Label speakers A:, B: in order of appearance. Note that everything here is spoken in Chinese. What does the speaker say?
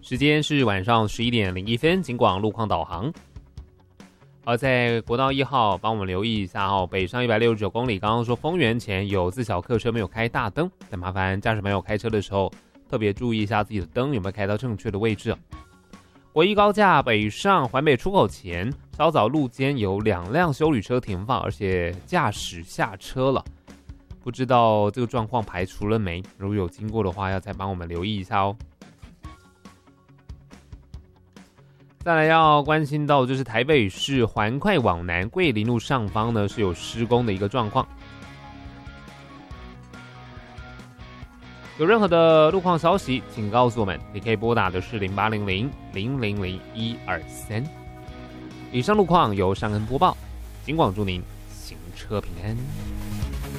A: 时间是晚上11:01，警广路况导航。在国道1号帮我们留意一下哦，北上169公里，刚刚说丰原前有自小客车没有开大灯，但麻烦驾驶朋友开车的时候特别注意一下自己的灯有没有开到正确的位置。国一高架北上环北出口前，稍早路肩有2辆休旅车停放，而且驾驶下车了，不知道这个状况排除了没？如果有经过的话，要再帮我们留意一下哦。再来要关心到就是台北市环快往南桂林路上方呢是有施工的一个状况，有任何的路况消息请告诉我们，你可以拨打的是0800-000-123。以上路况由尚恩播报，警广祝您行车平安。